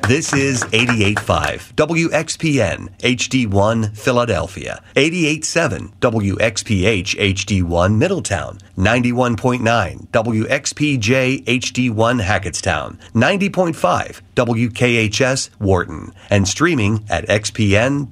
This is 88.5 WXPN HD1 Philadelphia, 88.7 WXPH HD1 Middletown, 91.9 WXPJ HD1 Hackettstown, 90.5 WKHS Wharton, and streaming at xpn.org.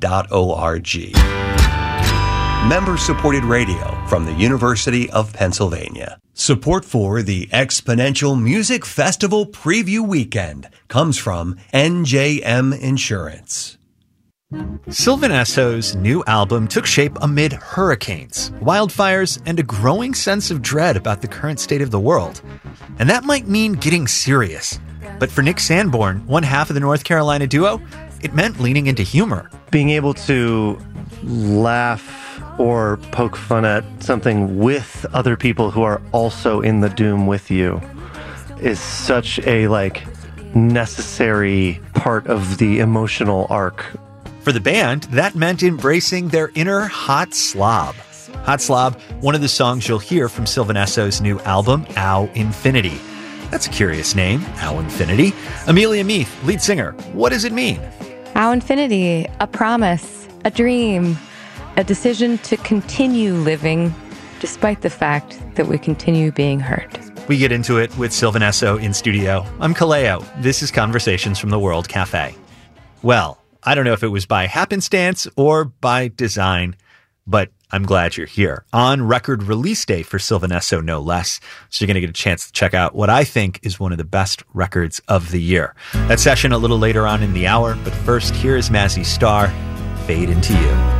Member-supported radio from the University of Pennsylvania. Support for the Exponential Music Festival Preview Weekend comes from NJM Insurance. Sylvan Esso's new album took shape amid hurricanes, wildfires, and a growing sense of dread about the current state of the world. And that might mean getting serious. But for Nick Sanborn, one half of the North Carolina duo, it meant leaning into humor. Being able to laugh or poke fun at something with other people who are also in the doom with you is such a necessary part of the emotional arc. For the band, that meant embracing their inner hot slob. Hot Slob, one of the songs you'll hear from Sylvan Esso's new album, Ow Infinity. That's a curious name, Ow Infinity. Amelia Meath, lead singer, what does it mean? Ow Infinity, a promise, a dream, a decision to continue living despite the fact that we continue being hurt. We get into it with Sylvan Esso in studio. I'm Kaleo. This is Conversations from the World Cafe. Well, I don't know if it was by happenstance or by design, but I'm glad you're here. On record release day for Sylvan Esso, no less. So you're going to get a chance to check out what I think is one of the best records of the year. That session a little later on in the hour, but first, here is Mazzy Star, Fade Into You.